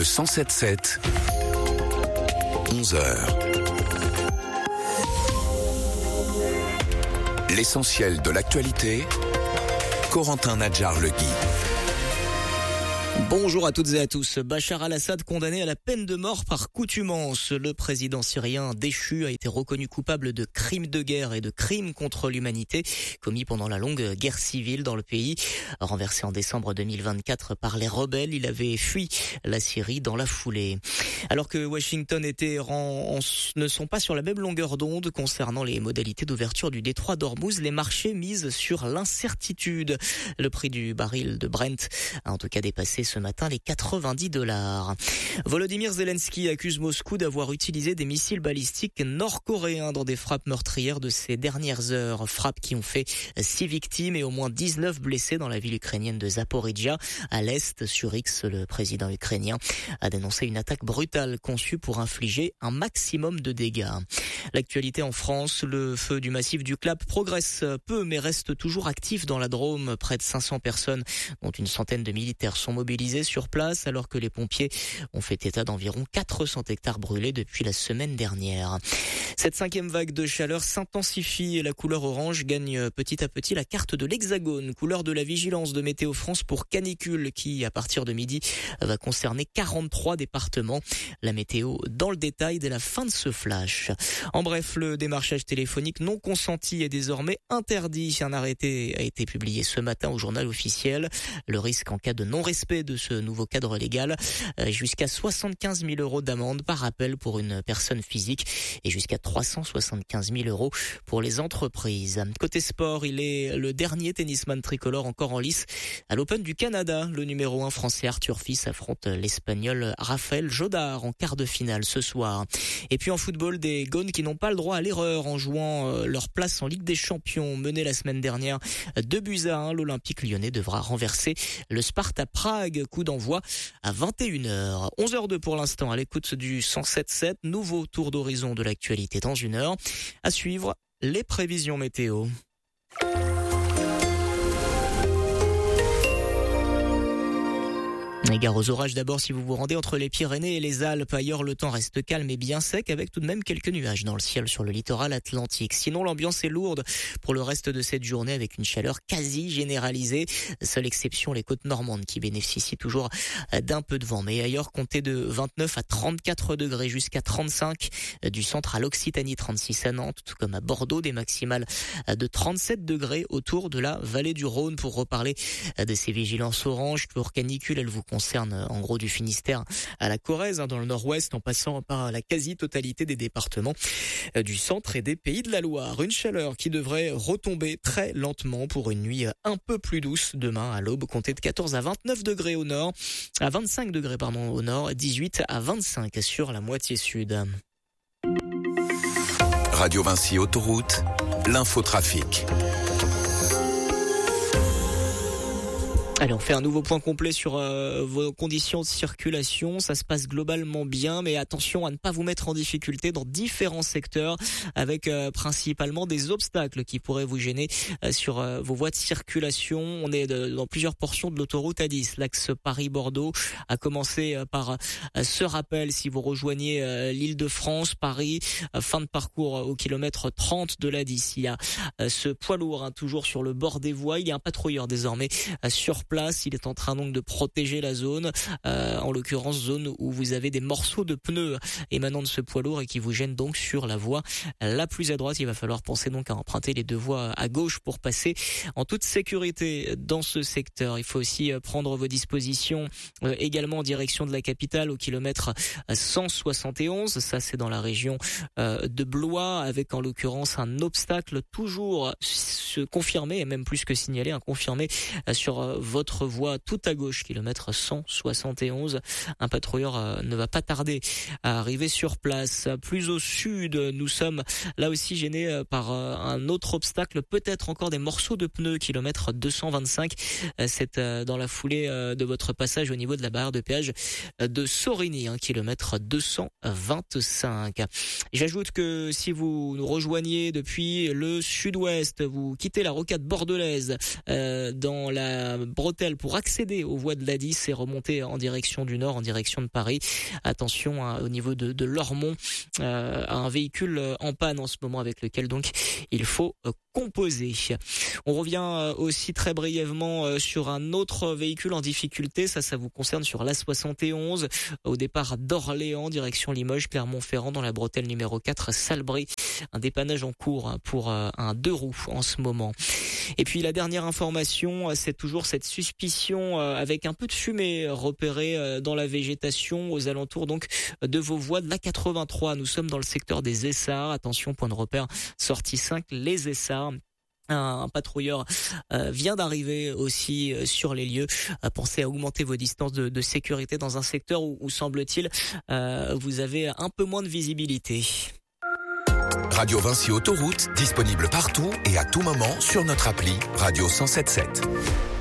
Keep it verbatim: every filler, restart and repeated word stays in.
Le cent sept sept, onze heures. L'essentiel de l'actualité, Corentin Nadjar-Legui. Bonjour à toutes et à tous. Bachar al-Assad condamné à la peine de mort par coutumance. Le président syrien déchu a été reconnu coupable de crimes de guerre et de crimes contre l'humanité commis pendant la longue guerre civile dans le pays. Renversé en décembre deux mille vingt-quatre par les rebelles, il avait fui la Syrie dans la foulée. Alors que Washington et Téhéran ne sont pas sur la même longueur d'onde concernant les modalités d'ouverture du détroit d'Ormuz, les marchés misent sur l'incertitude. Le prix du baril de Brent a en tout cas dépassé ce matin les quatre-vingt-dix dollars. Volodymyr Zelensky accuse Moscou d'avoir utilisé des missiles balistiques nord-coréens dans des frappes meurtrières de ces dernières heures. Frappes qui ont fait six victimes et au moins dix-neuf blessés dans la ville ukrainienne de Zaporijia. À l'est, sur X, le président ukrainien a dénoncé une attaque brutale conçue pour infliger un maximum de dégâts. L'actualité en France, le feu du massif du Clap progresse peu mais reste toujours actif dans la Drôme. Près de cinq cents personnes, dont une centaine de militaires, sont mobilisés sur place alors que les pompiers ont fait état d'environ quatre cents hectares brûlés depuis la semaine dernière. Cette cinquième vague de chaleur s'intensifie et la couleur orange gagne petit à petit la carte de l'Hexagone, couleur de la vigilance de Météo France pour canicule qui, à partir de midi, va concerner quarante-trois départements. La météo dans le détail dès la fin de ce flash. En bref, le démarchage téléphonique non consenti est désormais interdit. Un arrêté a été publié ce matin au journal officiel. Le risque en cas de non-respect de ce nouveau cadre légal, jusqu'à soixante-quinze mille euros d'amende par appel pour une personne physique et jusqu'à trois cent soixante-quinze mille euros pour les entreprises. Côté sport, il est le dernier tennisman tricolore encore en lice à l'Open du Canada. Le numéro un français Arthur Fils affronte l'Espagnol Rafael Jodar en quart de finale ce soir. Et puis en football, des Gones qui n'ont pas le droit à l'erreur en jouant leur place en Ligue des Champions. Mené la semaine dernière deux buts à un, l'Olympique lyonnais devra renverser le Sparta Prague. Coup d'envoi à vingt et une heures. onze heures deux pour l'instant à l'écoute du cent sept sept. Nouveau tour d'horizon de l'actualité dans une heure. À suivre, les prévisions météo. Égard aux orages d'abord si vous vous rendez entre les Pyrénées et les Alpes. Ailleurs, le temps reste calme et bien sec avec tout de même quelques nuages dans le ciel sur le littoral atlantique. Sinon, l'ambiance est lourde pour le reste de cette journée avec une chaleur quasi généralisée. Seule exception, les côtes normandes qui bénéficient toujours d'un peu de vent. Mais ailleurs, comptez de vingt-neuf à trente-quatre degrés jusqu'à trente-cinq. Du centre à l'Occitanie, trente-six à Nantes, tout comme à Bordeaux, des maximales de trente-sept degrés autour de la vallée du Rhône. Pour reparler de ces vigilances oranges pour canicule, elles vous concerne en gros du Finistère à la Corrèze, hein, dans le nord-ouest, en passant par la quasi-totalité des départements euh, du centre et des Pays de la Loire. Une chaleur qui devrait retomber très lentement pour une nuit un peu plus douce demain à l'aube. Comptez de quatorze à vingt-neuf degrés au nord, à vingt-cinq degrés pardon au nord, dix-huit à vingt-cinq sur la moitié sud. Radio Vinci Autoroute, l'infotrafic. Allez, on fait un nouveau point complet sur euh, vos conditions de circulation. Ça se passe globalement bien, mais attention à ne pas vous mettre en difficulté dans différents secteurs avec euh, principalement des obstacles qui pourraient vous gêner euh, sur euh, vos voies de circulation. On est de, dans plusieurs portions de l'autoroute A dix, l'axe Paris-Bordeaux, à commencer euh, par euh, ce rappel si vous rejoignez euh, l'Île-de-France, Paris, euh, fin de parcours euh, au kilomètre trente de l'A dix. Il y a euh, ce poids lourd hein, toujours sur le bord des voies. Il y a un patrouilleur désormais euh, sur place. Il est en train donc de protéger la zone, euh, en l'occurrence zone où vous avez des morceaux de pneus émanant de ce poids lourd et qui vous gênent donc sur la voie la plus à droite. Il va falloir penser donc à emprunter les deux voies à gauche pour passer en toute sécurité dans ce secteur. Il faut aussi prendre vos dispositions euh, également en direction de la capitale au kilomètre cent soixante et onze. Ça c'est dans la région euh, de Blois avec en l'occurrence un obstacle toujours se confirmé et même plus que signalé, un confirmé euh, sur euh, votre voie tout à gauche, kilomètre cent soixante et onze. Un patrouilleur euh, ne va pas tarder à arriver sur place. Plus au sud, nous sommes là aussi gênés euh, par euh, un autre obstacle, peut-être encore des morceaux de pneus, kilomètre deux cent vingt-cinq. Euh, c'est euh, dans la foulée euh, de votre passage au niveau de la barrière de péage euh, de Sorigny, hein, kilomètre deux cent vingt-cinq. J'ajoute que si vous nous rejoignez depuis le sud-ouest, vous quittez la rocade bordelaise euh, dans la bretelle pour accéder aux voies de l'A dix et remonter en direction du nord, en direction de Paris. Attention hein, au niveau de, de Lormont, euh, à un véhicule en panne en ce moment avec lequel donc il faut euh, composer. On revient aussi très brièvement sur un autre véhicule en difficulté. Ça, ça vous concerne sur l'A soixante et onze au départ d'Orléans, direction Limoges, Clermont-Ferrand dans la bretelle numéro quatre, Salbris. Un dépannage en cours pour un deux roues en ce moment. Et puis la dernière information, c'est toujours cette suspicion avec un peu de fumée repérée dans la végétation aux alentours donc de vos voies de l'A quatre-vingt-trois. Nous sommes dans le secteur des Essarts. Attention, point de repère, sortie cinq, les Essarts. Un patrouilleur euh, vient d'arriver aussi euh, sur les lieux. Euh, pensez à augmenter vos distances de, de sécurité dans un secteur où, où semble-t-il, euh, vous avez un peu moins de visibilité. Radio Vinci Autoroute, disponible partout et à tout moment sur notre appli Radio cent sept sept.